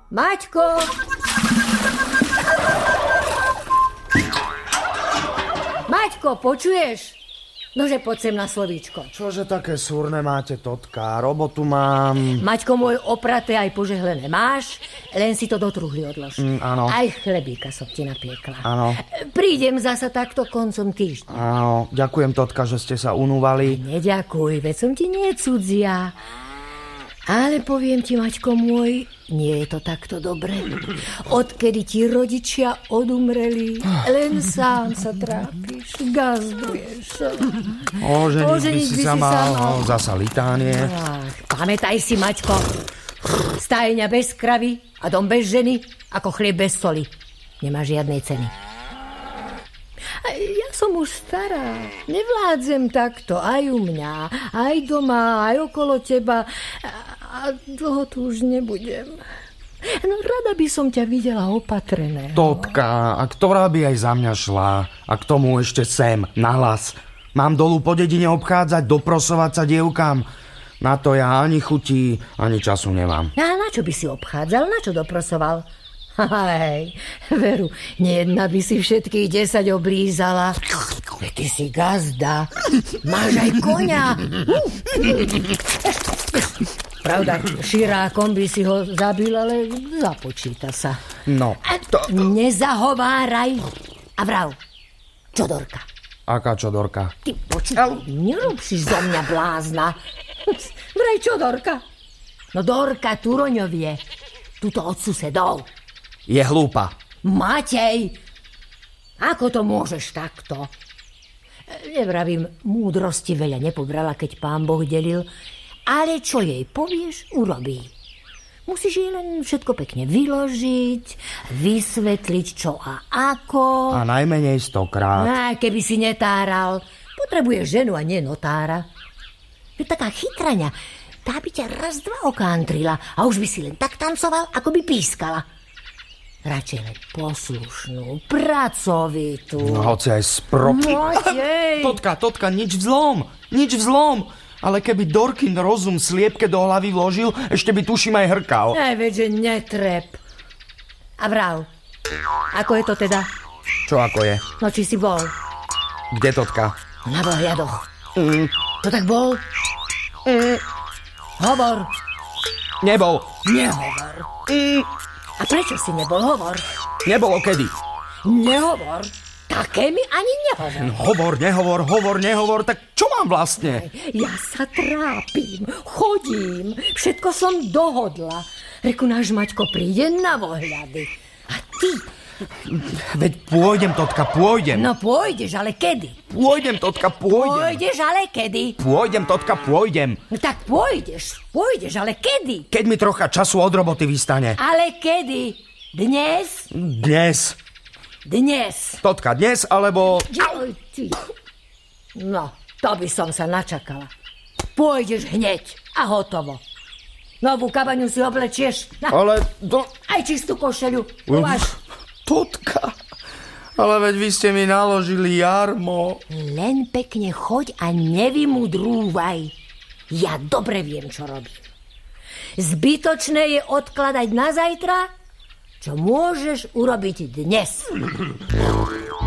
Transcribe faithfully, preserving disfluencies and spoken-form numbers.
Maťko! Maťko, počuješ? Nože poď sem na slovíčko. Čože také súrne máte, Totka? Robotu mám. Maťko môj, opraté aj požehlené máš, len si to do truhly odlož. Mm, áno. Aj chlebíka som ti napiekla. Áno. Prídem zasa takto koncom týždňa. Áno, ďakujem, Totka, že ste sa unúvali. Neďakuj, veď som ti nie cudzia. Ale poviem ti, Maťko môj, nie je to takto dobre. Odkedy ti rodičia odumreli, len sám sa trápiš, gazduješ. Oženiť by si sa mal, no, zasa litánie. Ach, pamätaj si, Maťko, stajňa bez kravy a dom bez ženy, ako chlieb bez soli. Nemá žiadnej ceny. Ja som už stará, nevládzem takto aj u mňa, aj doma, aj okolo teba a dlho tu už nebudem. No rada by som ťa videla opatreného. Totka, a ktorá by aj za mňa šla? A k tomu ešte sem, nahlas. Mám dolu po dedine obchádzať, doprosovať sa dievkám. Na to ja ani chutí, ani času nemám. A na čo by si obchádzal? Na čo doprosoval? Hej, veru, nejedna by si všetkých desať oblízala. Veď ty si gazda, máš aj koňa. Pravda, širákom by si ho zabil, ale započíta sa. No, to... Nezahováraj. A vrav, čodorka. Aká čodorka? Ty počítaj, nerob si zo mňa blázna. Vraj čodorka. No Dorka Turoňovie, tuto od susedov. Je hlúpa. Matej, ako to môžeš takto? Nevravím, múdrosti veľa nepobrala, keď Pán Boh delil, ale čo jej povieš, urobí. Musíš jej len všetko pekne vyložiť, vysvetliť čo a ako. A najmenej stokrát. Á, keby si netáral, potrebuješ ženu a nie notára. Je taká chytraňa, tá by ťa raz dva okántrila a už by si len tak tancoval, ako by pískala. Radšej len poslušnú, pracovitú. No, hoci aj sprop... Matej! Totka, Totka, nič vzlom, nič vzlom. Ale keby Dorkin rozum sliepke do hlavy vložil, ešte by tuším aj hrkal. Aj veď, že netrep. A vrav, ako je to teda? Čo ako je? No, či si bol? Kde, Totka? Na Bohľadoch. Mm. To tak bol? Mm. Hovor. Nebol. Nehovor. Mm. A prečo si nebol? Hovor. Nebolo kedy. Nehovor. Také mi ani nehovor. No, hovor, nehovor, hovor, nehovor, tak čo mám vlastne? Ja sa trápim, chodím, všetko som dohodla. Reku, náš Maťko príde na Vohľady. A ty... Veď pôjdem, Totka, pôjdem. No pôjdeš, ale kedy? Pôjdem, Totka, pôjdem. Pôjdeš, ale kedy? Pôjdem, Totka, pôjdem. No tak pôjdeš, pôjdeš, ale kedy? Keď mi trocha času od roboty vystane. Ale kedy? Dnes? Dnes. Dnes. Totka, dnes, alebo... Oj, ty. No, to by som sa načakala. Pôjdeš hneď a hotovo. Novú kabaňu si oblečieš. Na. Ale... Do... Aj čistú košeľu. Uvaž. Totka, ale veď vy ste mi naložili jarmo. Len pekne choď a nevymudrúvaj. Ja dobre viem, čo robím. Zbytočné je odkladať na zajtra, čo môžeš urobiť dnes.